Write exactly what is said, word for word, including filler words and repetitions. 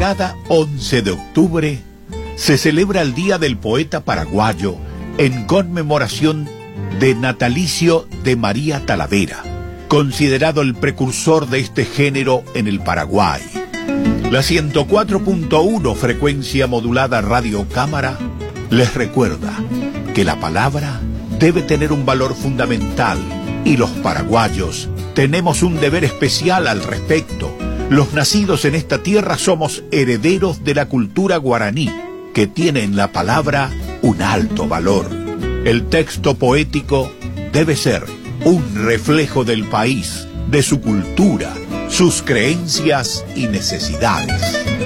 Cada once de octubre se celebra el Día del Poeta Paraguayo en conmemoración de natalicio de María Talavera, considerado el precursor de este género en el Paraguay. La ciento cuatro punto uno frecuencia modulada Radio Cámara les recuerda que la palabra debe tener un valor fundamental y los paraguayos tenemos un deber especial al respecto. Los nacidos en esta tierra somos herederos de la cultura guaraní, que tiene en la palabra un alto valor. El texto poético debe ser un reflejo del país, de su cultura, sus creencias y necesidades.